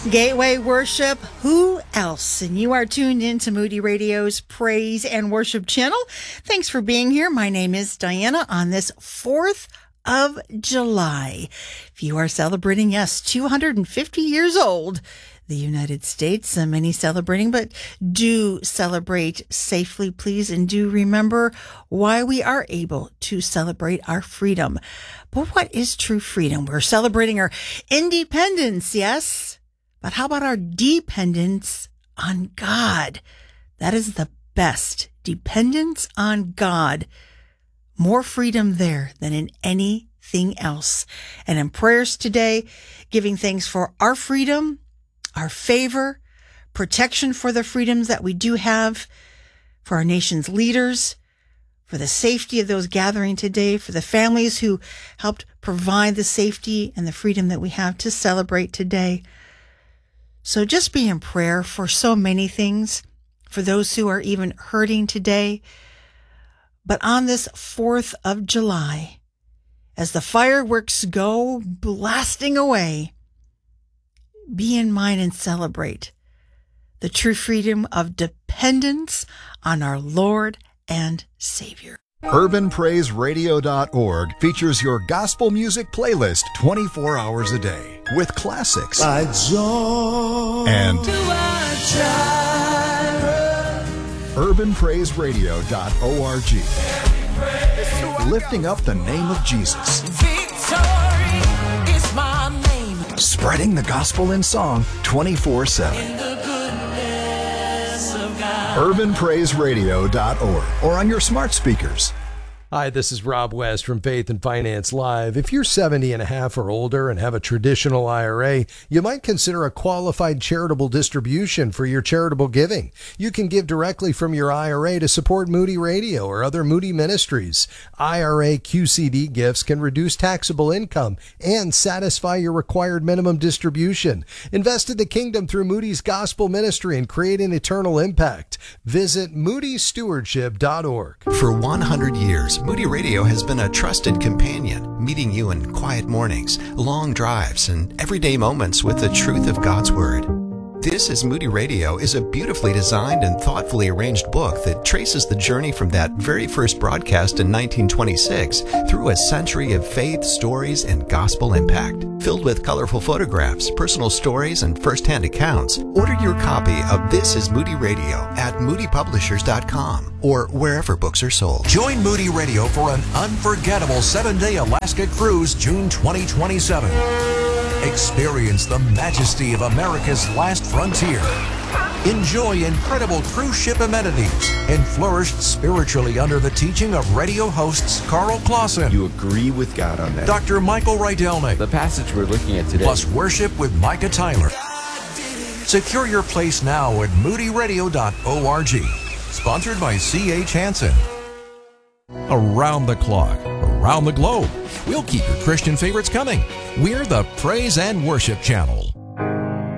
Gateway Worship, who else? And you are tuned in to Moody Radio's Praise and Worship channel. Thanks for being here. My name is Diana on this 4th of July. If you are celebrating, yes, 250 years old, the United States, many celebrating, but do celebrate safely, please, and do remember why we are able to celebrate our freedom. But what is true freedom? We're celebrating our independence, yes, but how about our dependence on God? That is the best. Dependence on God. More freedom there than in anything else. And in prayers today, giving thanks for our freedom, our favor, protection for the freedoms that we do have, for our nation's leaders, for the safety of those gathering today, for the families who helped provide the safety and the freedom that we have to celebrate today. So just be in prayer for so many things, for those who are even hurting today. But on this 4th of July, as the fireworks go blasting away, be in mind and celebrate the true freedom of dependence on our Lord and Savior. UrbanPraiseRadio.org features your gospel music playlist 24 hours a day with classics and UrbanPraiseRadio.org, lifting up the name of Jesus. Victory is my name. Spreading the gospel in song 24/7. In the goodness of God. UrbanPraiseRadio.org or on your smart speakers. Hi, this is Rob West from Faith and Finance Live. If you're 70 and a half or older and have a traditional IRA, you might consider a qualified charitable distribution for your charitable giving. You can give directly from your IRA to support Moody Radio or other Moody ministries. IRA QCD gifts can reduce taxable income and satisfy your required minimum distribution. Invest in the kingdom through Moody's Gospel Ministry and create an eternal impact. Visit moodystewardship.org. For 100 years, Moody Radio has been a trusted companion, meeting you in quiet mornings, long drives, and everyday moments with the truth of God's Word. This is Moody Radio is a beautifully designed and thoughtfully arranged book that traces the journey from that very first broadcast in 1926 through a century of faith, stories, and gospel impact. Filled with colorful photographs, personal stories, and first-hand accounts, order your copy of This is Moody Radio at moodypublishers.com or wherever books are sold. Join Moody Radio for an unforgettable 7-day Alaska cruise June 2027. Experience the majesty of America's last frontier. Enjoy incredible cruise ship amenities and flourish spiritually under the teaching of radio hosts Carl Clausen. You agree with God on that. Dr. Michael Rydelnik. The passage we're looking at today. Plus worship with Micah Tyler. Secure your place now at moodyradio.org. Sponsored by C.H. Hansen. Around the clock, around the globe, we'll keep your Christian favorites coming. We're the Praise and Worship Channel.